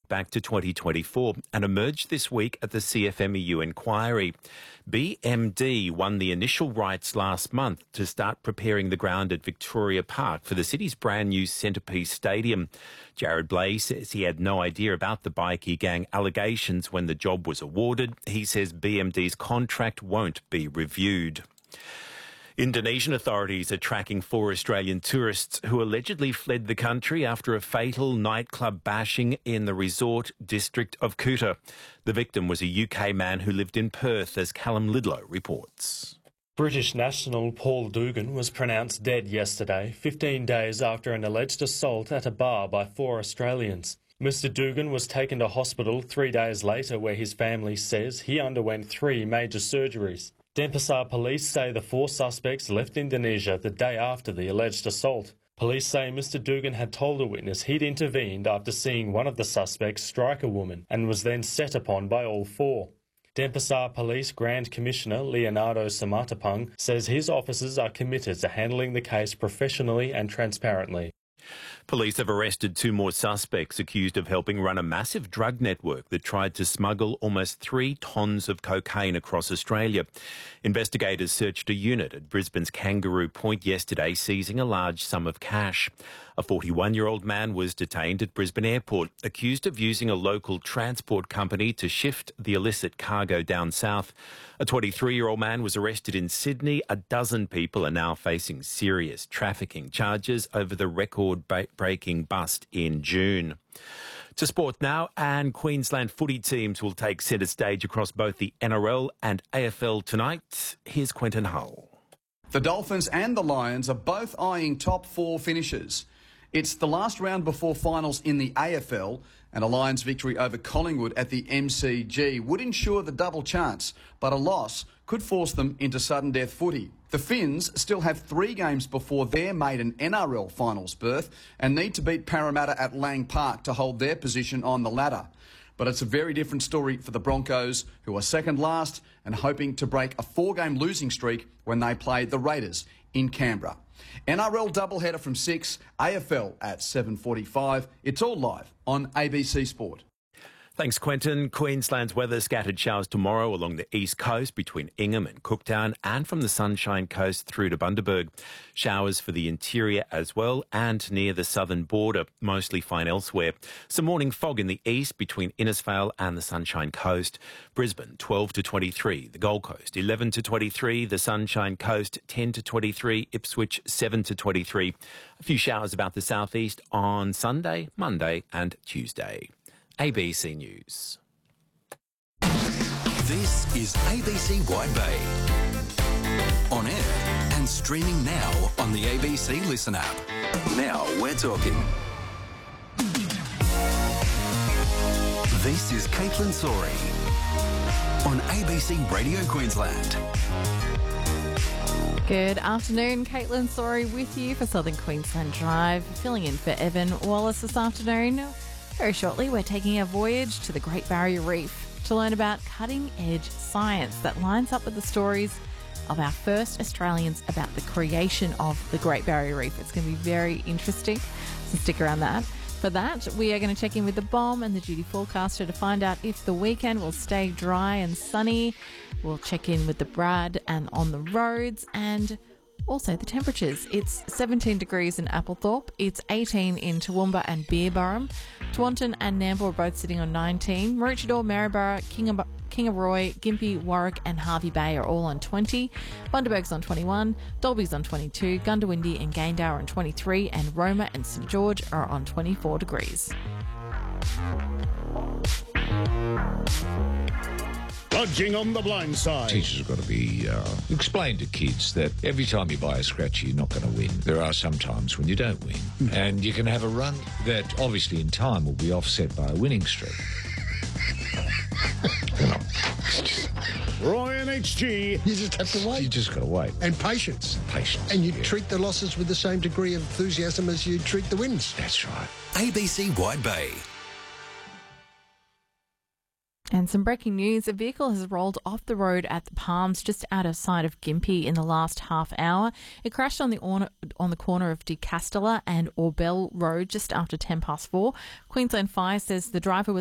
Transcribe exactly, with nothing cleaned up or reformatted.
back to twenty twenty-four and emerged this week at the C F M E U inquiry. B M D won the initial rights last month to start preparing the ground at Victoria Park for the city's brand new Centrepiece Stadium. Jared Blay says he had no idea about the bikie gang allegations when the job was awarded. He says B M D's contract won't be reviewed. Indonesian authorities are tracking four Australian tourists who allegedly fled the country after a fatal nightclub bashing in the resort district of Kuta. The victim was a U K man who lived in Perth, as Callum Lidlow reports. British national Paul Dugan was pronounced dead yesterday, fifteen days after an alleged assault at a bar by four Australians. Mister Dugan was taken to hospital three days later, where his family says he underwent three major surgeries. Denpasar police say the four suspects left Indonesia the day after the alleged assault. Police say Mister Dugan had told a witness he'd intervened after seeing one of the suspects strike a woman and was then set upon by all four. Denpasar Police Grand Commissioner Leonardo Samatapang says his officers are committed to handling the case professionally and transparently. Police have arrested two more suspects accused of helping run a massive drug network that tried to smuggle almost three tonnes of cocaine across Australia. Investigators searched a unit at Brisbane's Kangaroo Point yesterday, seizing a large sum of cash. A forty-one-year-old man was detained at Brisbane Airport, accused of using a local transport company to shift the illicit cargo down south. A twenty-three-year-old man was arrested in Sydney. A dozen people are now facing serious trafficking charges over the record-breaking bust in June. To sport now, and Queensland footy teams will take centre stage across both the N R L and A F L tonight. Here's Quentin Hull. The Dolphins and the Lions are both eyeing top four finishes. It's the last round before finals in the A F L, and a Lions victory over Collingwood at the M C G would ensure the double chance, but a loss could force them into sudden death footy. The Finns still have three games before their maiden N R L finals berth and need to beat Parramatta at Lang Park to hold their position on the ladder. But it's a very different story for the Broncos, who are second last and hoping to break a four-game losing streak when they play the Raiders in Canberra. N R L doubleheader from six, A F L at seven forty-five. It's all live on A B C Sport. Thanks, Quentin. Queensland's weather: scattered showers tomorrow along the east coast between Ingham and Cooktown, and from the Sunshine Coast through to Bundaberg. Showers for the interior as well and near the southern border, mostly fine elsewhere. Some morning fog in the east between Innisfail and the Sunshine Coast. Brisbane twelve to twenty-three, the Gold Coast eleven to twenty-three, the Sunshine Coast ten to twenty-three, Ipswich seven to twenty-three. A few showers about the southeast on Sunday, Monday and Tuesday. A B C News. This is A B C Wide Bay. On air and streaming now on the A B C Listen app. Now we're talking. This is Caitlin Sorey on A B C Radio Queensland. Good afternoon, Caitlin Sorey with you for Southern Queensland Drive, filling in for Evan Wallace this afternoon. Very shortly, we're taking a voyage to the Great Barrier Reef to learn about cutting-edge science that lines up with the stories of our first Australians about the creation of the Great Barrier Reef. It's going to be very interesting, so stick around that. For that, we are going to check in with the Bomb and the duty forecaster to find out if the weekend will stay dry and sunny. We'll check in with the Brad and on the roads, and also the temperatures. It's seventeen degrees in Applethorpe. It's eighteen in Toowoomba and Beerburrum. Taunton and Nambour are both sitting on nineteen. Maroochydore, Maryborough, Kinga- Kingaroy, Gympie, Warwick and Hervey Bay are all on twenty. Bundaberg's on twenty-one. Dalby's on twenty-two. Gundawindi and Gayndah are on twenty-three. And Roma and St George are on twenty-four degrees. Dodging on the blind side. Teachers have got to be uh, explain to kids that every time you buy a scratchy, you're not going to win. There are some times when you don't win, and you can have a run that obviously in time will be offset by a winning streak. You know, Roy and H G. You just have to wait. you just got to wait. And patience. Patience. And you yeah. treat the losses with the same degree of enthusiasm as you treat the wins. That's right. A B C Wide Bay. And some breaking news. A vehicle has rolled off the road at the Palms just out of sight of Gympie in the last half hour. It crashed on the on, on the corner of De Castella and Orbell Road just after ten past four. Queensland Fire says the driver was